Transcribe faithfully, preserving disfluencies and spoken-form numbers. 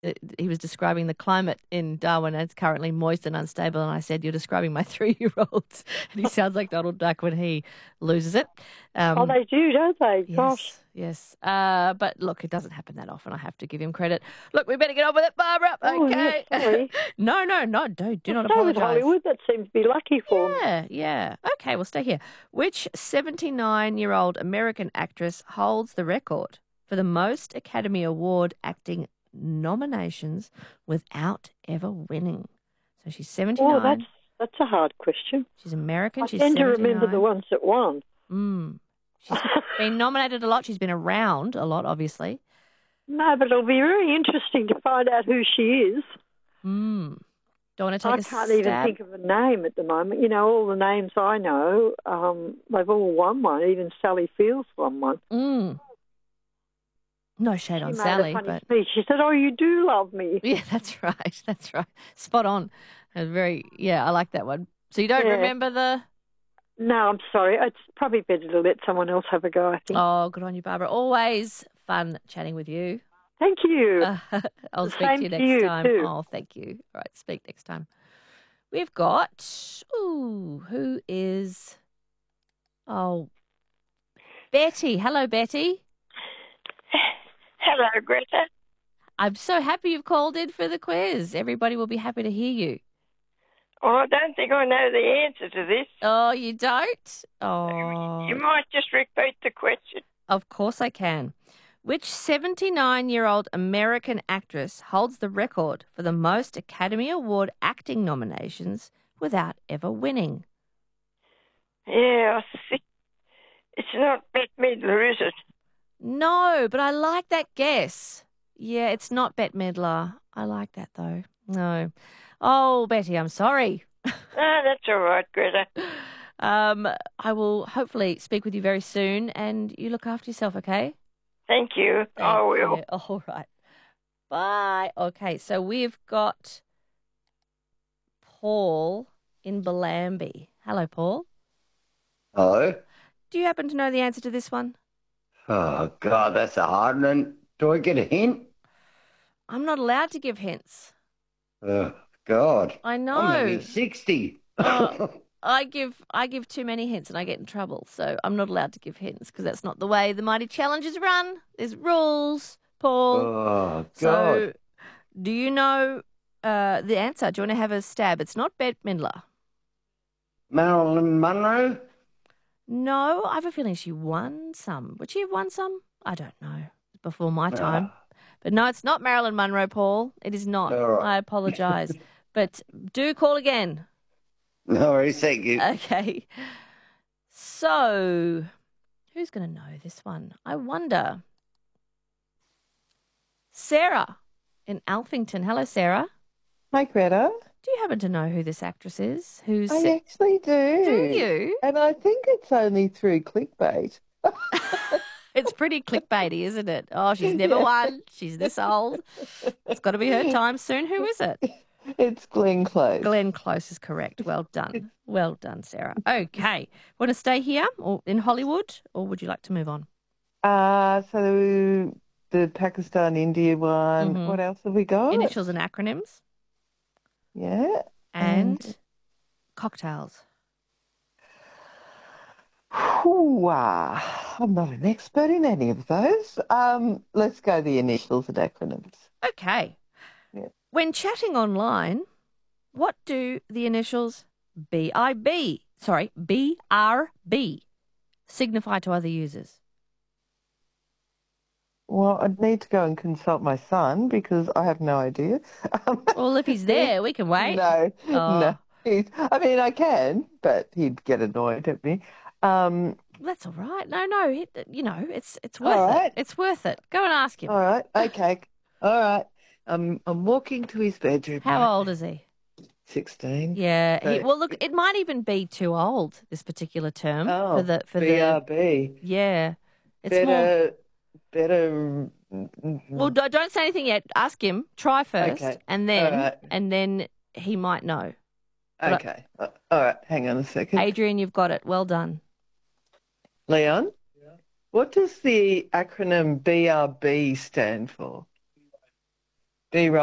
uh, he was describing the climate in Darwin as currently moist and unstable, and I said, "You're describing my three-year-old," and he sounds like Donald Duck when he loses it. Oh, Um, they do, don't they? Gosh. yes, yes. Uh, but look, it doesn't happen that often. I have to give him credit. Look, we better get on with it, Barbara. Oh, Okay. yes, sorry. no, no, no. Don't do not So with apologise. Hollywood, that seems to be lucky for them. Yeah, yeah. Okay, we'll stay here. Which seventy-nine-year-old American actress holds the record for the most Academy Award acting nominations without ever winning? So she's seventy-nine. Oh, that's that's a hard question. She's American. I She's tend to seventy-nine. remember the ones that won. Mm. She's been nominated a lot. She's been around a lot, obviously. No, but it'll be very interesting to find out who she is. Mm. Don't want to take I a can't stab? even think of a name at the moment. You know, all the names I know, um, they've all won one. Even Sally Fields won one. Mm. No shade She on made Sally, a funny but speech. She said, "Oh, you do love me." yeah, that's right. That's right. Spot on. And very, yeah, I like that one. So you don't Yeah. remember the? No, I'm sorry. It's probably better to let someone else have a go, I think. Oh, good on you, Barbara. Always fun chatting with you. Thank you. Uh, I'll The speak same to you to next you, time. too. Oh, thank you. All right, speak next time. We've got, ooh, who is, oh, Betty. Hello, Betty. Hello, Greta. I'm so happy you've called in for the quiz. Everybody will be happy to hear you. Oh, I don't think I know the answer to this. Oh, you don't? Oh. You might just repeat the question. Of course I can. Which seventy-nine-year-old American actress holds the record for the most Academy Award acting nominations without ever winning? Yeah, I think it's not Bette Midler, is it? No, but I like that guess. Yeah, it's not Bette Midler. I like that, though. No. Oh, Betty, I'm sorry. No, that's all right, Greta. Um, I will hopefully speak with you very soon, and you look after yourself, okay? Thank you. Thank I will. you. All right. Bye. Okay, so we've got Paul in Bellambi. Hello, Paul. Hello. Do you happen to know the answer to this one? Oh, God, that's a hard one. Do I get a hint? I'm not allowed to give hints. Oh, God. I know. I'm only sixty. Uh, I give I give too many hints and I get in trouble, so I'm not allowed to give hints because that's not the way the Mighty Challenge is run. There's rules, Paul. Oh, God. So, do you know uh, the answer? Do you want to have a stab? It's not Bette Midler. Marilyn Monroe? No, I have a feeling she won some. Would she have won some? I don't know. Before my time. Ah. But no, it's not Marilyn Monroe, Paul. It is not. All right. I apologise. But do call again. No worries, thank you. Okay. So, who's going to know this one? I wonder. Sarah in Alphington. Hello, Sarah. Hi, Greta. Do you happen to know who this actress is? Who's I actually do. Do you? And I think it's only through clickbait. It's pretty clickbaity, isn't it? Oh, she's never Yeah. won. She's this old. It's got to be her time soon. Who is it? It's Glenn Close. Glenn Close is correct. Well done. Well done, Sarah. Okay. Want to stay here or in Hollywood, or would you like to move on? Uh, so the Pakistan India one. Mhm. What else have we got? Initials and acronyms Yeah. and cocktails. Ooh, uh, I'm not an expert in any of those. Um, let's go the initials and acronyms. Okay. Yeah. When chatting online, what do the initials B I B, sorry, B R B signify to other users? Well, I'd need to go and consult my son because I have no idea. Um, Well, if he's there, we can wait. No, Oh. no. He's, I mean, I can, but he'd get annoyed at me. Um, That's all right. No, no, it, you know, it's it's worth All it. right. It's worth it. Go and ask him. all right, okay, all right. I'm I'm walking to his bedroom. How right old now. is he? Sixteen. Yeah. He, So- well, look, it might even be too old. This particular term Oh, for the for B R the B. yeah. It's more. Better, better. Well, don't, don't say anything yet. Ask him. Try first, Okay. and then All right. and then he might know. but I- Okay. Uh, All right. Hang on a second. Adrian, you've got it. Well done. Leon, what does the acronym B R B stand for? Be right.